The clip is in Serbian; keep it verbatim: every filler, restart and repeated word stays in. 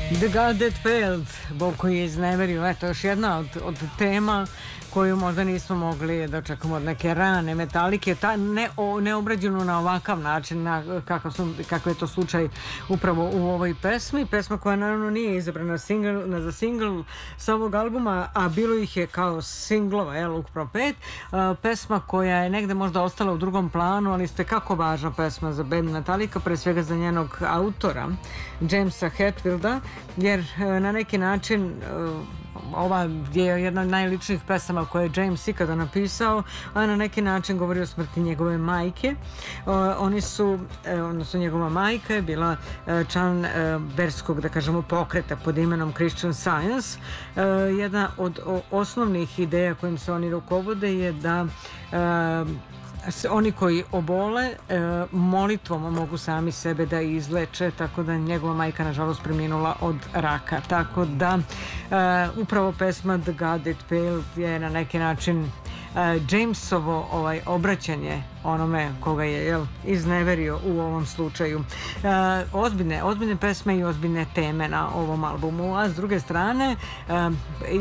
The God That Failed, Bog koji je izneverio, eto još jedna od, od tema koju možda nismo mogli da očekamo od neke rane Metalike, ta ne, o, neobrađenu na ovakav način, na, kakav, su, kakav je to slučaj upravo u ovoj pesmi. Pesma koja naravno nije izabrana single, na za single sa ovog albuma, a bilo ih je kao singlova, jel, upravo pet. Uh, pesma koja je negde možda ostala u drugom planu, ali ste kako važna pesma za band Metallica, pre svega za njenog autora, Jamesa Hetfielda, jer uh, na neki način uh, ova je jedna od najličnijih pesama koje je James ikada napisao, a na neki način govori o smrti njegove majke. Uh, oni su, eh, odnosno njegova majka je bila eh, član eh, verskog, da kažemo, pokreta pod imenom Christian Science. Eh, jedna od o, osnovnih ideja kojim se oni rukovode je da eh, oni koji obole e, molitvom mogu sami sebe da izleče, tako da njegova majka nažalost preminula od raka, tako da e, upravo pesma The God That Failed je na neki način e, Jamesovo ovaj, obraćanje onome koga je, jel, izneverio u ovom slučaju. E, ozbiljne, ozbiljne pesme i ozbiljne teme na ovom albumu, a s druge strane e,